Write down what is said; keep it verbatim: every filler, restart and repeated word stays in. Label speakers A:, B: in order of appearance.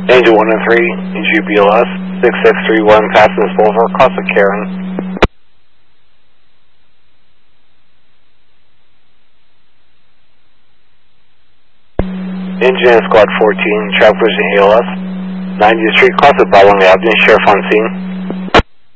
A: Angel one oh three, G B L S, six six three one, Pasadena Boulevard, cross of Karen. Engine Squad fourteen, Travelers and A L S, ninetieth Street, cross of Balong Avenue, Sheriff on scene.